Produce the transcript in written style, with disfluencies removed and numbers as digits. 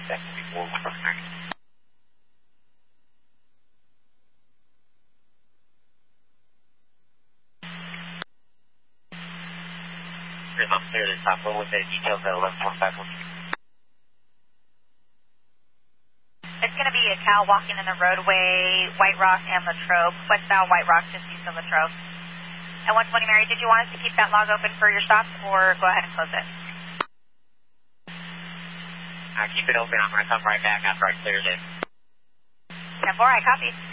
That will be 4159. I'm clear this top floor with the details at 11.5. It's going to be a cow walking in the roadway, White Rock and Latrobe, westbound White Rock, just east of Latrobe. And 120 Mary, did you want us to keep that log open for your stops or go ahead and close it? Keep it open. I'm going to come right back after I clear this. 10-4, I copy.